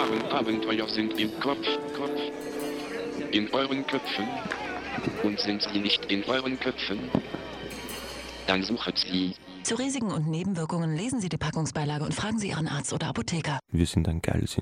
wahren Abenteuer sind im Kopf. In euren Köpfen. Und sind sie nicht in euren Köpfen? Dann sucht sie. Zu Risiken und Nebenwirkungen lesen Sie die Packungsbeilage und fragen Sie Ihren Arzt oder Apotheker. Wir sind ein geiles